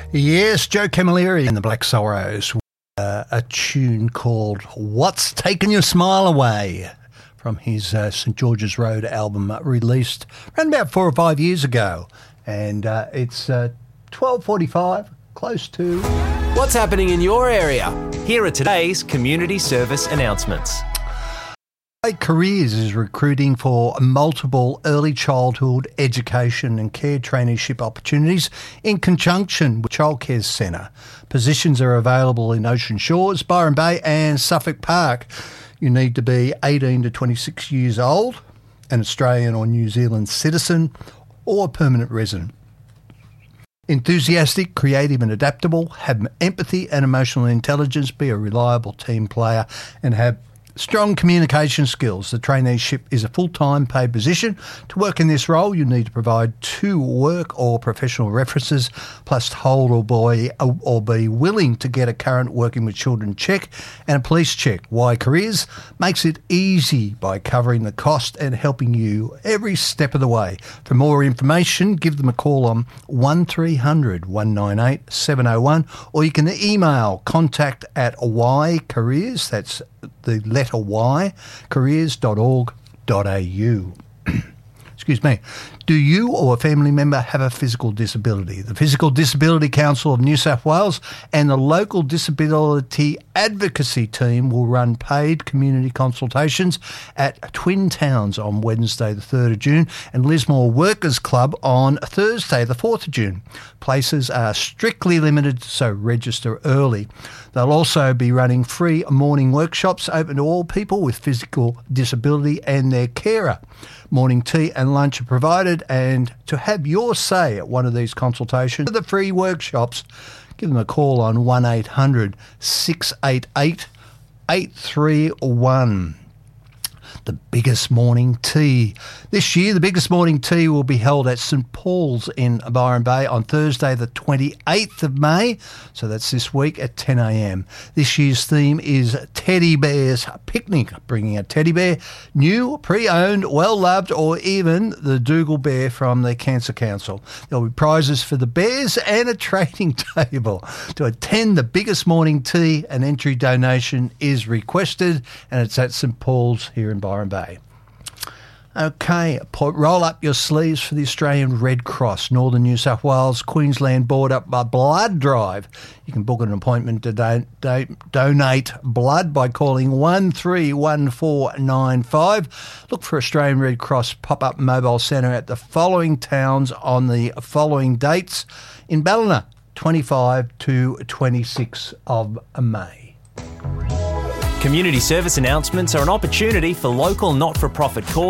Yes, Joe Camilleri and the Black Sorrows. A tune called What's Taken Your Smile Away from his St George's Road album released around about 4 or 5 years ago. And it's 12:45, close to... What's happening in your area? Here are today's community service announcements. Careers is recruiting for multiple early childhood education and care traineeship opportunities in conjunction with Childcare Centre. Positions are available in Ocean Shores, Byron Bay and Suffolk Park. You need to be 18 to 26 years old, an Australian or New Zealand citizen or a permanent resident. Enthusiastic, creative and adaptable, have empathy and emotional intelligence, be a reliable team player and have strong communication skills. The traineeship is a full-time paid position. To work in this role, you need to provide 2 work or professional references, plus hold or be willing to get a current working with children check and a police check. Why Careers makes it easy by covering the cost and helping you every step of the way. For more information, give them a call on 1300 198 701 or you can email contact@ycareers, that's the letter Y, careers.org.au. Excuse me. Do you or a family member have a physical disability? The Physical Disability Council of New South Wales and the local disability advocacy team will run paid community consultations at Twin Towns on Wednesday the 3rd of June and Lismore Workers Club on Thursday the 4th of June. Places are strictly limited, so register early. They'll also be running free morning workshops open to all people with physical disability and their carer. Morning tea and lunch are provided, and to have your say at one of these consultations, the free workshops, give them a call on 1800 688 831. The biggest morning tea. This year, the biggest morning tea will be held at St Paul's in Byron Bay on Thursday, the 28th of May. So that's this week at 10 a.m. This year's theme is Teddy Bear's Picnic, bringing a teddy bear, new, pre-owned, well-loved, or even the Dougal Bear from the Cancer Council. There'll be prizes for the bears and a trading table. To attend the biggest morning tea, an entry donation is requested, and it's at St Paul's here in Byron Bay. Okay, roll up your sleeves for the Australian Red Cross Northern New South Wales Queensland border blood drive. You can book an appointment to donate blood by calling 131495. Look for Australian Red Cross pop-up mobile centre at the following towns on the following dates. In Ballina, 25 to 26 of May. Community service announcements are an opportunity for local not-for-profit causes